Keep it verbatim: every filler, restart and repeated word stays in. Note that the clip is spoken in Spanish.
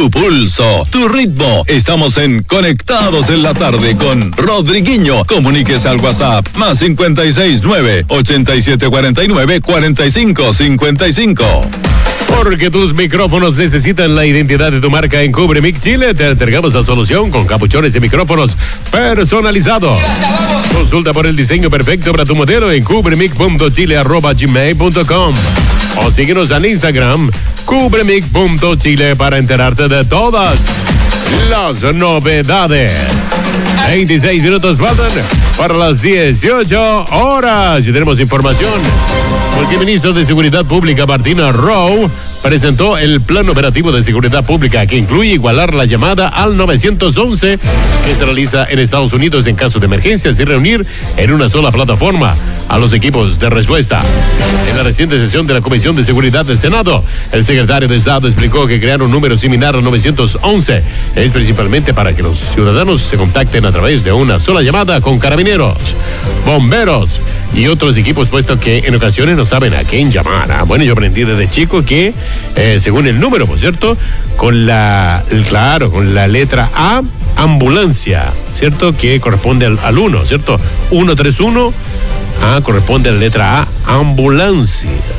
tu pulso, tu ritmo. Estamos en Conectados en la Tarde con Rodriguinho. Comuníquese al WhatsApp más cincuenta y seis nueve, ochenta y siete cuarenta y nueve, cuarenta y cinco cincuenta y cinco. Porque tus micrófonos necesitan la identidad de tu marca en Cubremic Chile, te entregamos la solución con capuchones y micrófonos personalizados. Consulta por el diseño perfecto para tu modelo en cubremic punto chile arroba gmail punto com o síguenos en Instagram cubremic punto chile para enterarte de todas las novedades. veintiséis minutos faltan para las dieciocho horas y tenemos información. El ministro de Seguridad Pública, Martina Rowe, presentó el Plan Operativo de Seguridad Pública que incluye igualar la llamada al nueve once que se realiza en Estados Unidos en caso de emergencias y reunir en una sola plataforma a los equipos de respuesta. En la reciente sesión de la Comisión de Seguridad del Senado, el secretario de Estado explicó que crear un número similar al nueve once es principalmente para que los ciudadanos se contacten a través de una sola llamada con carabineros, bomberos y otros equipos, puesto que en ocasiones no saben a quién llamar. ¿eh? Bueno, yo aprendí desde chico que eh, según el número, por cierto, con la, claro, con la letra A, ambulancia, ¿cierto? Que corresponde al, al uno, ¿cierto? ciento treinta y uno, ah, corresponde a la letra A, ambulancia.